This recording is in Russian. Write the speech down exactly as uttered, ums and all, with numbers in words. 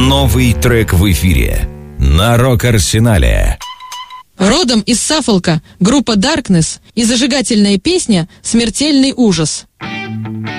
Новый трек в эфире на Рок-Арсенале. Родом из Саффолка группа Darkness и зажигательная песня «Смертельный ужас».